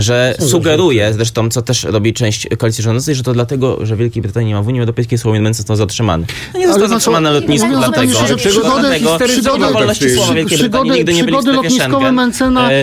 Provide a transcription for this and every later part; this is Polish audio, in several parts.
że sugeruje, zresztą co też robi część koalicji rządzącej, że to dlatego, że Wielkiej Brytanii nie ma w Unii Europejskiej, Sławomir Mencen został zatrzymany. No nie został zatrzymany na lotnisku dlatego, że wolności słowa Wielkiej Brytanii nigdy nie byli w strefie Schengen.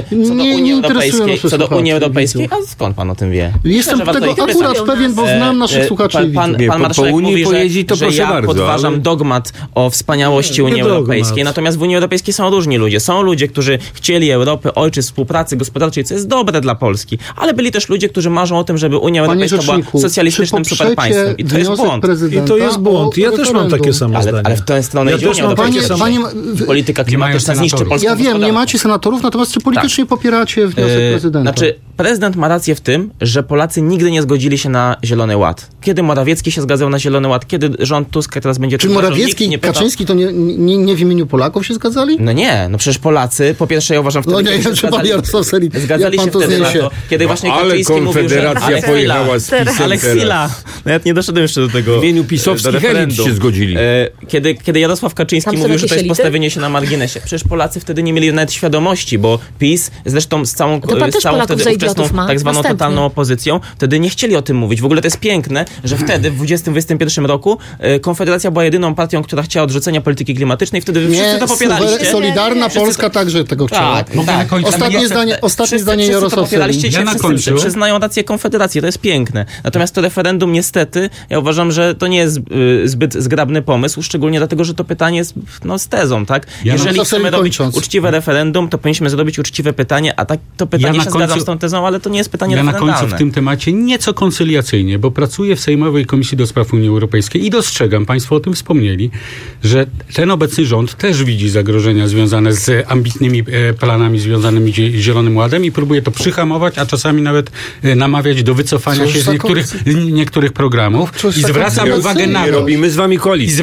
Co do Unii Europejskiej, a skąd pan o tym wie? Jestem tego akurat pewien, bo znam naszych słuchaczy. Pan marszałek mówi, że ja podważam dogmat o wspaniałości Unii Europejskiej, natomiast w Unii Europejskiej są różni ludzie. Są ludzie, którzy chcieli Europy, ojczyzn, współpracy gospodarczej, co jest dobre dla Polski, ale byli też ludzie, którzy marzą o tym, żeby Unia Europejska była socjalistycznym superpaństwem. I to jest błąd. I to jest błąd. Ja też mam takie samo zdanie. Ale w tę stronę idzie Unia Europejska. Polityka klimatyczna zniszczy polską Ja wiem, nie macie senatorów, natomiast czy politycznie popieracie wniosek prezydenta? Znaczy, prezydent ma rację w tym, że Polacy nigdy nie zgodzili się na Zielony Ład. Kiedy Morawiecki się zgadzał na Zielony Ład, kiedy rząd Tuska teraz będzie... Czy Morawiecki i Kaczyński to nie w imieniu Polaków się zgadzali? No nie, no przecież Polacy, po pierwsze ja uważam wtedy... No nie wiem, czy pan Jarosław Sellin, zgadzali się wtedy na to, kiedy właśnie Kaczyński mówił, że... Konfederacja pojechała z PiS-em. Ale chwila, nawet nie doszedłem jeszcze do tego. W imieniu pisowskich elit się zgodzili. Kiedy Jarosław Kaczyński mówił, że to jest postawienie się na marginesie. Przecież Polacy wtedy nie mieli nawet świadomości, bo PiS, zresztą z całą wtedy ówczesną tak zwaną totalną opozycją, wtedy nie chcieli o tym mówić. W ogóle to jest piękne, że wtedy w 2021 roku Konfederacja była jedyną partią, która chciała odrzucenia polityki klimatycznej. Wtedy wy wszyscy to popieraliście. Solidarna Polska także tego chciała. Tak. Ostatnie zdanie Jarosław Wszyscy przyznają rację Konfederacji. To jest piękne. Natomiast to referendum niestety, ja uważam, że to nie jest zbyt zgrabny pomysł, szczególnie dlatego, że to pytanie jest z tezą, tak? Jeżeli chcemy robić uczciwe referendum, to powinniśmy zrobić uczciwe pytanie, a to pytanie się zgadzam z tą tezą, ale to nie jest pytanie referendalne. Na końcu w tym temacie nieco koncyliacyjnie, bo pracuję w Sejmowej Komisji do Spraw Unii Europejskiej i dostrzegam, państwo o tym wspomnieli, że ten obecny rząd też widzi zagrożenia związane z ambitnymi planami związanymi z Zielonym Ładem i próbuje to przyhamować, a czasami nawet namawiać do wycofania się z niektórych programów. I zwracam uwagę na to. Robimy z wami koalicję.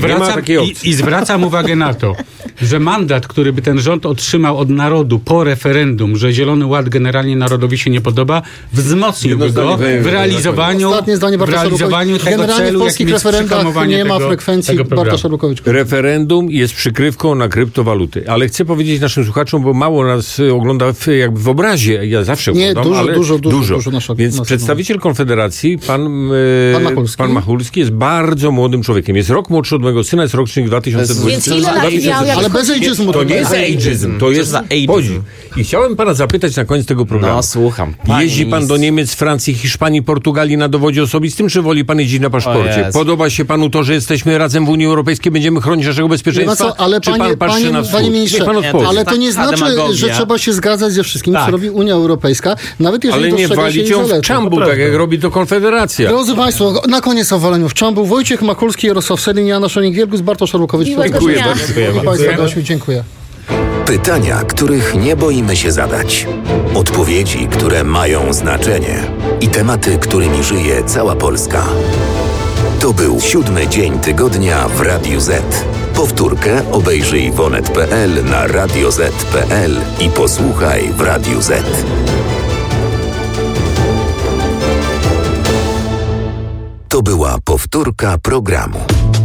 I zwracam uwagę na to, że mandat, który by ten rząd otrzymał od narodu po referendum, że Zielony Ład generalnie narodowi się nie podoba, wzmocniłby go w realizowaniu tego celu, jakim jest przyhamowanie nie ma frekwencji Bartosza Rukowicz. Referendum jest przykrywką na kryptowaluty, ale chcę powiedzieć naszym słuchaczom, bo mało nas ogląda jakby w obrazie. Ja zawsze oglądam, ale dużo. Więc przedstawiciel Konfederacji, pan Machulski jest bardzo młodym człowiekiem. Jest rok młodszy od mojego syna, jest rocznik 2020. Ale bez ageizmu. To nie jest ageizm, to jest podziw. I chciałem pana zapytać na koniec tego programu. No, słucham. Jeździ pan do Niemiec, Francji, Hiszpanii, Portugalii na dowodzie osobistym, czy woli pan jeździć na paszporcie? Podoba się panu to, że jesteśmy razem w Unii Europejskiej, będziemy chronić naszego bezpieczeństwa? Ale czy pan patrzy na wschód? Ale to nie znaczy, że trzeba się zgadzać ze wszystkim, co robi Unia Europejska, nawet jeżeli ale nie walić ją w czambu, tak jak robi to Konfederacja. Drodzy państwo, na koniec o waleniu w czambu. Wojciech Machulski, Jarosław Sellin, Joanna Scheuring-Wielgus, Bartosz Szarłukowicz. Dziękuję bardzo. Dziękuję. Pytania, których nie boimy się zadać. Odpowiedzi, które mają znaczenie. I tematy, którymi żyje cała Polska. To był 7. dzień tygodnia w Radiu Z. Powtórkę obejrzyj w onet.pl, na radioz.pl i posłuchaj w Radiu Z. To była powtórka programu.